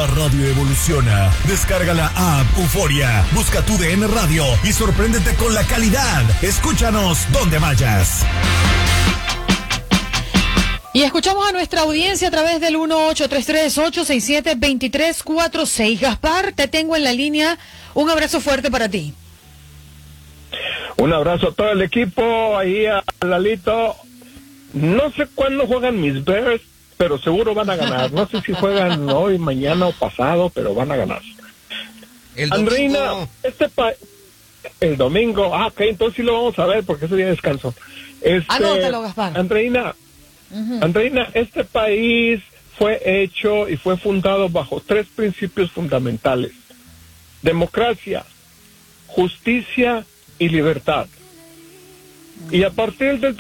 radio evoluciona. Descarga la app Euforia, busca tu DN Radio y sorpréndete con la calidad. Escúchanos donde vayas. Y escuchamos a nuestra audiencia a través del 1-833-867-2346. Gaspar, te tengo en la línea. Un abrazo fuerte para ti. Un abrazo a todo el equipo, ahí a Lalito. No sé cuándo juegan mis Bears, pero seguro van a ganar. No sé si juegan hoy, mañana o pasado, pero van a ganar. Andreina, el domingo. Ok, entonces sí lo vamos a ver porque ese día de descanso. Anótalo, Gaspar. Andreina, este país fue hecho y fue fundado bajo 3 principios fundamentales: democracia, justicia y libertad. Y a partir del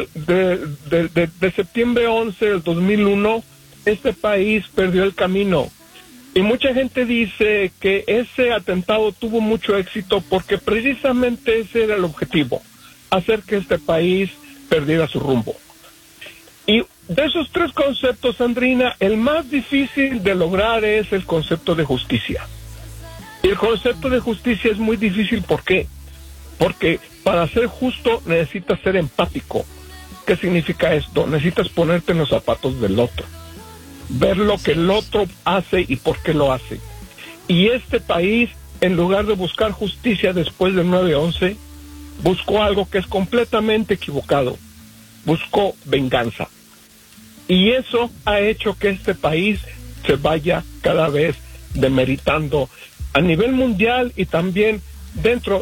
de septiembre 11 del 2001, este país perdió el camino. Y mucha gente dice que ese atentado tuvo mucho éxito porque precisamente ese era el objetivo: hacer que este país perdiera su rumbo. Y de esos 3 conceptos, Andrina, el más difícil de lograr es el concepto de justicia. Y el concepto de justicia es muy difícil, ¿por qué? Porque para ser justo necesitas ser empático. ¿Qué significa esto? Necesitas ponerte en los zapatos del otro, ver lo que el otro hace y por qué lo hace. Y este país, en lugar de buscar justicia después del 9/11, buscó algo que es completamente equivocado: buscó venganza. Y eso ha hecho que este país se vaya cada vez demeritando a nivel mundial y también dentro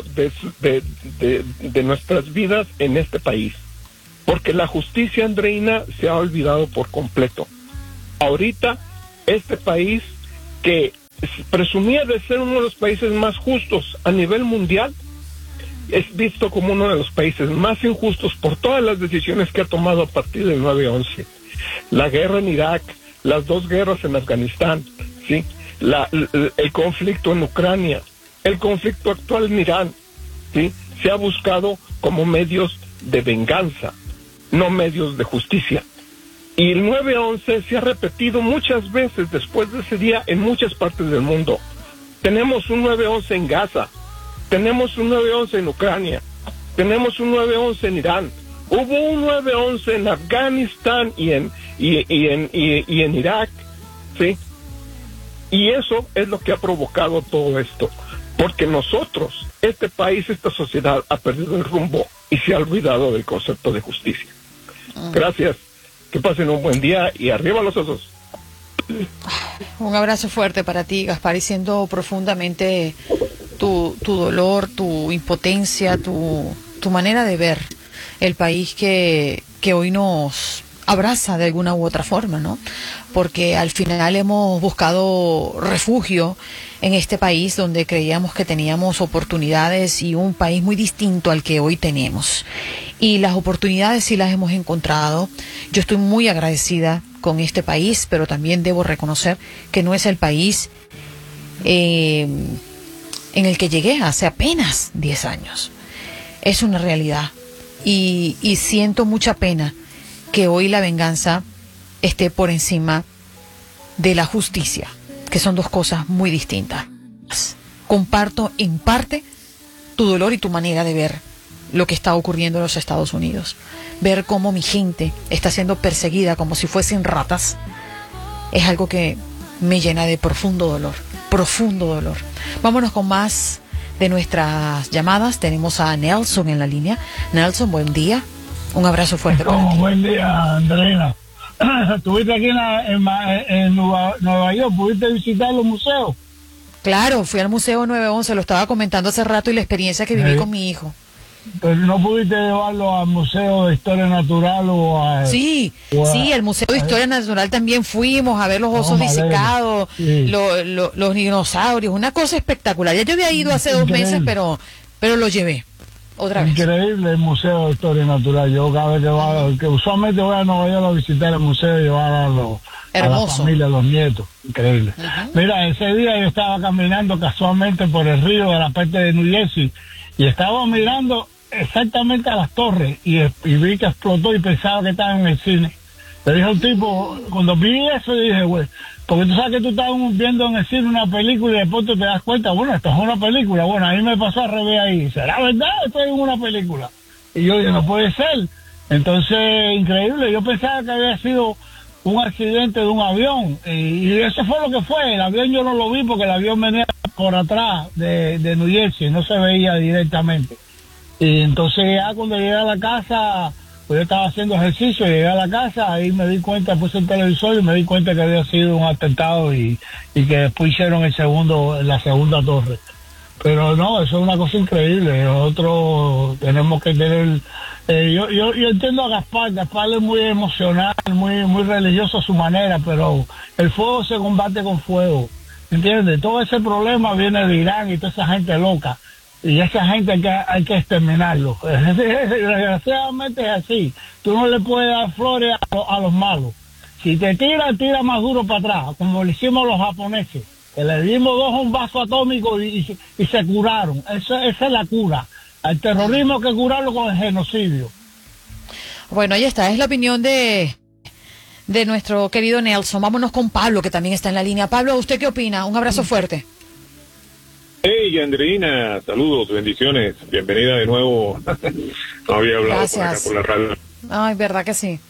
de nuestras vidas en este país. Porque la justicia, Andreina, se ha olvidado por completo. Ahorita, este país que presumía de ser uno de los países más justos a nivel mundial, es visto como uno de los países más injustos por todas las decisiones que ha tomado a partir del 9/11. La guerra en Irak, las 2 guerras en Afganistán, ¿sí? El conflicto en Ucrania, el conflicto actual en Irán, ¿sí? Se ha buscado como medios de venganza, no medios de justicia. Y el 9/11 se ha repetido muchas veces después de ese día en muchas partes del mundo. Tenemos un 9/11 en Gaza, tenemos un 9/11 en Ucrania, tenemos un 9/11 en Irán, hubo un 9/11 en Afganistán y en Irak, ¿sí? Y eso es lo que ha provocado todo esto, porque nosotros, este país, esta sociedad ha perdido el rumbo y se ha olvidado del concepto de justicia. Gracias, que pasen un buen día y arriba los osos. Un abrazo fuerte para ti, Gaspar, y siento profundamente tu dolor, tu impotencia, tu manera de ver el país que hoy nos abraza de alguna u otra forma, ¿no? Porque al final hemos buscado refugio en este país donde creíamos que teníamos oportunidades y un país muy distinto al que hoy tenemos. Y las oportunidades sí las hemos encontrado. Yo estoy muy agradecida con este país, pero también debo reconocer que no es el país en el que llegué hace apenas 10 años. Es una realidad. Y siento mucha pena que hoy la venganza esté por encima de la justicia, que son 2 cosas muy distintas. Comparto en parte tu dolor y tu manera de ver lo que está ocurriendo en los Estados Unidos. Ver cómo mi gente está siendo perseguida como si fuesen ratas es algo que me llena de profundo dolor, profundo dolor. Vámonos con más de nuestras llamadas. Tenemos a Nelson en la línea. Nelson, buen día. Un abrazo fuerte para ti. Buen día, Andreina. ¿Estuviste aquí en Nueva York? ¿Pudiste visitar los museos? Claro, fui al Museo 9/11, lo estaba comentando hace rato, y la experiencia que viví con mi hijo. Pero no pudiste llevarlo al Museo de Historia Natural Sí, el Museo de Historia Natural también fuimos a ver los osos disecados, sí, los dinosaurios, una cosa espectacular. Ya yo había ido hace 2 meses, pero lo llevé otra vez. Increíble el Museo de Historia Natural. Yo cada vez que usualmente voy a Nueva York a visitar el museo y llevar a la familia, a los nietos. Increíble. Mira, ese día yo estaba caminando casualmente por el río de la parte de New Jersey y estaba mirando exactamente a las torres y vi que explotó y pensaba que estaba en el cine. Le dije a un tipo, cuando vi eso, dije, güey, porque tú sabes que tú estás viendo en el cine una película y después te das cuenta, bueno, esto es una película. Bueno, a mí me pasó al revés ahí. ¿Será verdad? Esto es una película. Y yo dije, no puede ser. Entonces, increíble. Yo pensaba que había sido un accidente de un avión. Y eso fue lo que fue. El avión yo no lo vi porque el avión venía por atrás de New Jersey. No se veía directamente. Y entonces ya cuando llegué a la casa... Pues yo estaba haciendo ejercicio, llegué a la casa, ahí me di cuenta, puse el televisor y me di cuenta que había sido un atentado y que después hicieron la segunda torre. Pero no, eso es una cosa increíble. Nosotros tenemos que tener... yo entiendo a Gaspar es muy emocional, muy religioso a su manera, pero el fuego se combate con fuego, ¿entiendes? Todo ese problema viene de Irán y toda esa gente loca. Y esa gente hay que exterminarlo. Desgraciadamente es así. Tú no le puedes dar flores a los malos. Si te tira más duro para atrás, como le hicimos los japoneses. Que le dimos 2 un vaso atómico y se curaron. Esa es la cura. Al terrorismo hay que curarlo con el genocidio. Bueno, ahí está. Es la opinión de nuestro querido Nelson. Vámonos con Pablo, que también está en la línea. Pablo, ¿usted qué opina? Un abrazo fuerte. Hey, Andreina, saludos, bendiciones, bienvenida de nuevo. No había hablado por acá por la radio. Ay, verdad que sí.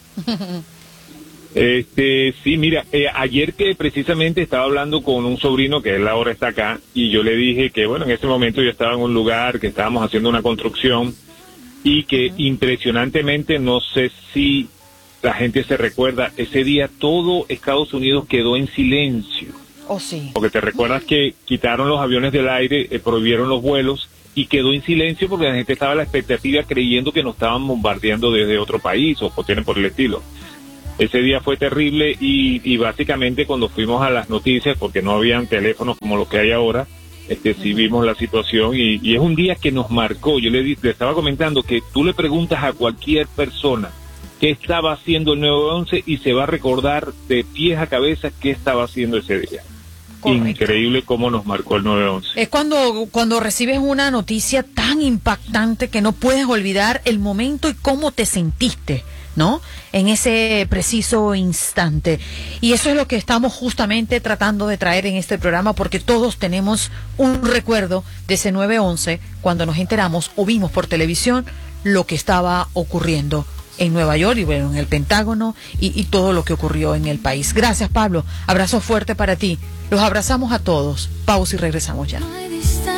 Sí, mira, ayer que precisamente estaba hablando con un sobrino que él ahora está acá y yo le dije que, bueno, en ese momento yo estaba en un lugar que estábamos haciendo una construcción y que impresionantemente, no sé si la gente se recuerda, ese día todo Estados Unidos quedó en silencio. Oh, sí. Porque te recuerdas que quitaron los aviones del aire, prohibieron los vuelos y quedó en silencio porque la gente estaba a la expectativa creyendo que nos estaban bombardeando desde otro país o cuestiones por el estilo. Ese día fue terrible y básicamente cuando fuimos a las noticias, porque no habían teléfonos como los que hay ahora, sí vimos la situación y es un día que nos marcó. Yo le estaba comentando que tú le preguntas a cualquier persona qué estaba haciendo el 9/11 y se va a recordar de pies a cabeza qué estaba haciendo ese día. Correcto. Increíble cómo nos marcó el 9/11. Es cuando recibes una noticia tan impactante que no puedes olvidar el momento y cómo te sentiste, ¿no? En ese preciso instante. Y eso es lo que estamos justamente tratando de traer en este programa, porque todos tenemos un recuerdo de ese 9/11 cuando nos enteramos o vimos por televisión lo que estaba ocurriendo en Nueva York y bueno, en el Pentágono y todo lo que ocurrió en el país. Gracias, Pablo. Abrazo fuerte para ti. Los abrazamos a todos. Pausa y regresamos ya.